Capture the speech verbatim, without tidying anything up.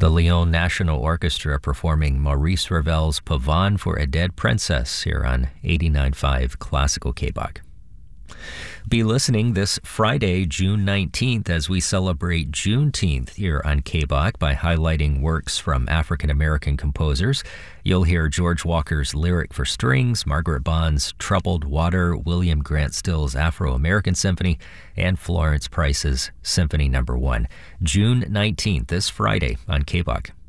The Lyon National Orchestra performing Maurice Ravel's Pavane for a Dead Princess here on eighty-nine point five Classical K-Bach. Be listening this Friday, June nineteenth, as we celebrate Juneteenth here on K-Bach by highlighting works from African-American composers. You'll hear George Walker's Lyric for Strings, Margaret Bond's Troubled Water, William Grant Still's Afro-American Symphony, and Florence Price's Symphony Number One. June nineteenth, this Friday on K-Bach.